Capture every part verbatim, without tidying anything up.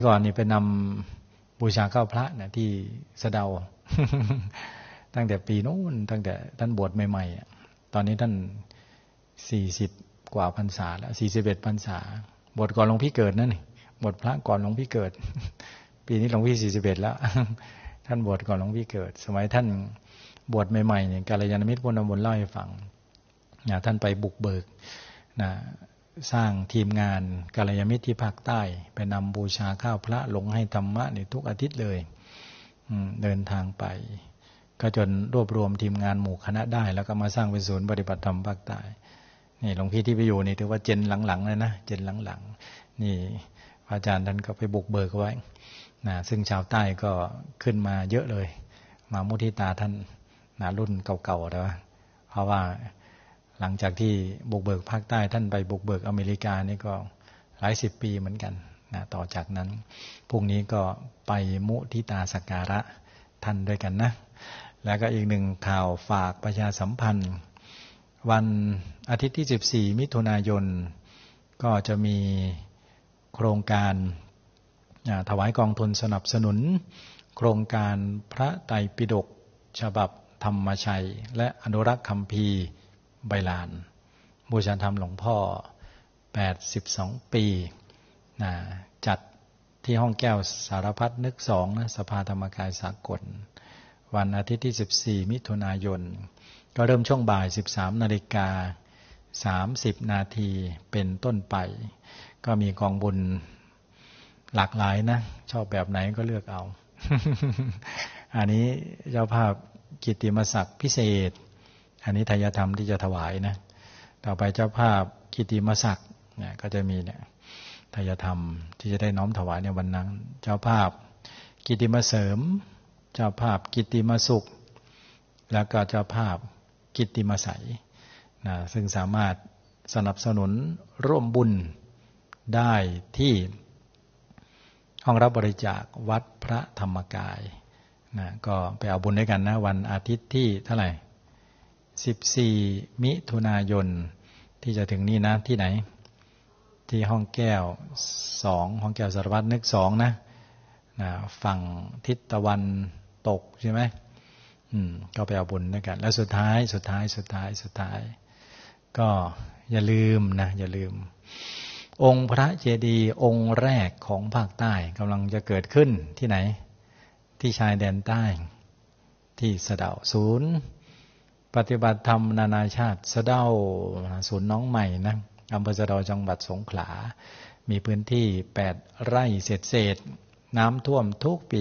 ก่อนนี่ไปนำบูชาข้าวพระเนี่ยที่สะเดา ตั้งแต่ปีโน้นตั้งแต่ท่านบวชใหม่ๆตอนนี้ท่านสี่สิบกว่าพรรษาแล้วสี่สิบเอ็ดพรรษาบวชก่อนหลวงพี่เกิดนั่นนี่บวชพระก่อนหลวงพี่เกิด ปีนี้หลวงพี่สี่สิบเอ็ดแล้ว ท่านบวชก่อนหลวงพี่เกิดสมัยท่านบวชใหม่ๆเนี่ยกัลยาณมิตรพุทธมนต์เล่าให้ฟังนะท่านไปบุกเบิกนะสร้างทีมงานกัลยาณมิตรที่ภาคใต้ไปนำบูชาข้าวพระลงให้ธรรมะในทุกอาทิตย์เลยเดินทางไปก็จนรวบรวมทีมงานหมู่คณะได้แล้วก็มาสร้างเป็นศูนย์ปฏิบัติธรรมภาคใต้นี่หลวงพี่ที่ไปอยู่นี่ถือว่าเจนหลังๆเลยนะเจนหลังๆนี่พระอาจารย์ท่านก็ไปบุกเบิกไว้นะซึ่งชาวใต้ก็ขึ้นมาเยอะเลยมามุทิตาท่านนะรุ่นเก่าๆแต่ว่าเพราะว่าหลังจากที่บุกเบิกภาคใต้ท่านไปบุกเบิกอเมริกานี่ก็หลายสิบปีเหมือนกันนะต่อจากนั้นพรุ่งนี้ก็ไปมุทิตาสักการะท่านด้วยกันนะแล้วก็อีกหนึ่งข่าวฝากประชาสัมพันธ์วันอาทิตย์ที่สิบสี่มิถุนายนก็จะมีโครงการถวายกองทุนสนับสนุนโครงการพระไตรปิฎกฉบับธรรมชัยและอนุรักษ์คัมภีร์ใบลานบูชาธรรมหลวงพ่อแปดสิบสองปีนะจัดที่ห้องแก้วสารพัดนึกสองนะสภาธรรมกายสากลวันอาทิตย์ที่สิบสี่มิถุนายนก็เริ่มช่วงบ่าย สิบสามนาฬิกาสามสิบนาทีเป็นต้นไปก็มีกองบุญหลากหลายนะชอบแบบไหนก็เลือกเอา อันนี้เจ้าภาพกิตติมศักดิ์พิเศษอันนี้ทายธรรมที่จะถวายนะต่อไปเจ้าภาพกิตติมศักดิ์เนี่ยก็จะมีเนี่ยทายธรรมที่จะได้น้อมถวายในวันนั้นเจ้าภาพกิตติมเสริมเจ้าภาพกิตติมสุขแล้วก็เจ้าภาพกิตติมใสนะซึ่งสามารถสนับสนุนร่วมบุญได้ที่ห้องรับบริจาควัดพระธรรมกายนะก็ไปเอาบุญด้วยกันนะวันอาทิตย์ที่เท่าไหร่สิบสี่มิถุนายนที่จะถึงนี่นะที่ไหนที่ห้องแก้วสองห้องแก้วสารวัตรนึกสองนะนะฝั่งทิศตะวันตกใช่ไหมอืมก็ไปเอาบุญด้วยกันแล้วสุดท้ายสุดท้ายสุดท้ายสุดท้ายก็อย่าลืมนะอย่าลืมองค์พระเจดีย์องค์แรกของภาคใต้กำลังจะเกิดขึ้นที่ไหนที่ชายแดนใต้ที่สะเดาศูนย์ปฏิบัติธรรมนานาชาติสะเดาศูนย์น้องใหม่นะอำเภอสะเดาจังหวัดสงขลามีพื้นที่แปดไร่เศษๆน้ำท่วมทุกปี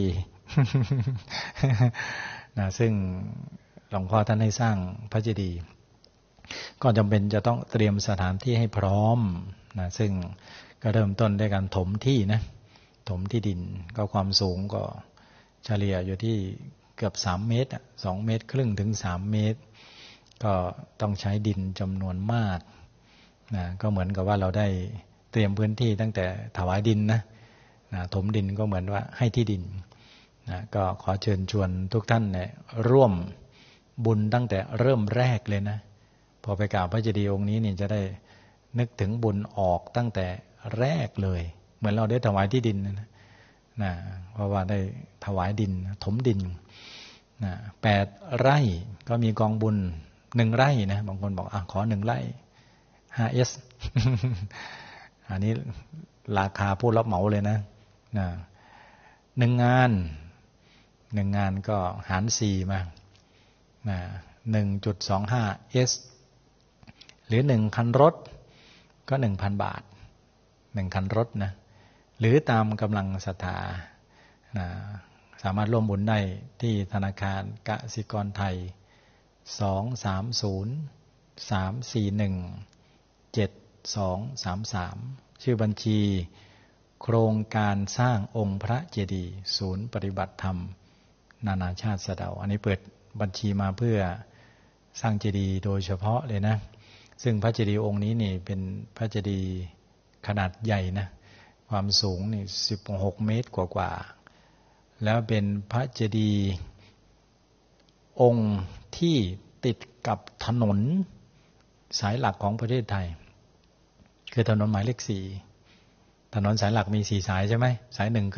นะซึ่งหลวงพ่อท่านให้สร้างพระเจดีย์ก็จำเป็นจะต้องเตรียมสถานที่ให้พร้อมนะซึ่งก็เริ่มต้นด้วยการถมที่นะถมที่ดินก็ความสูงก็เฉลี่ยอยู่ที่เกือบสามเมตรสองเมตรครึ่งถึงสามเมตรก็ต้องใช้ดินจำนวนมากนะก็เหมือนกับว่าเราได้เตรียมพื้นที่ตั้งแต่ถวายดินนะนะถมดินก็เหมือนว่าให้ที่ดินนะก็ขอเชิญชวนทุกท่านเนี่ยร่วมบุญตั้งแต่เริ่มแรกเลยนะพอไปกราบพระเจดีย์องค์นี้นี่จะได้นึกถึงบุญออกตั้งแต่แรกเลยเหมือนเราได้ถวายที่ดินนะนะเพราะว่าได้ถวายดินถมดินนะแปดไร่ก็มีกองบุญหนึ่งไร่นะบางคนบอกอ่ะขอหนึ่งไร่ ห้าเอส อันนี้ราคาผู้รับเหมาเลยนะนะหนึ่งงานหนึ่งงานก็หารสี่มานะหนึ่งจุดสองห้าเอสหรือหนึ่งคันรถก็หนึ่งพันบาทหนึ่งคันรถนะหรือตามกำลังศรัทธานะสามารถร่วมบุญได้ที่ธนาคารกสิกรไทยสองสามศูนย์สามสี่หนึ่งเจ็ดสองสามสามชื่อบัญชีโครงการสร้างองค์พระเจดีย์ศูนย์ปฏิบัติธรรมนานาชาติสะเดาอันนี้เปิดบัญชีมาเพื่อสร้างเจดีย์โดยเฉพาะเลยนะซึ่งพระเจดีย์องค์นี้นี่เป็นพระเจดีย์ขนาดใหญ่นะความสูงนี่สิบหกเมตรกว่าๆแล้วเป็นพระเจดีย์องค์ที่ติดกับถนนสายหลักของประเทศไทยคือถนนหมายเลขสี่ถนนสายหลักมีสี่สายใช่ไหมสายหนึ่ง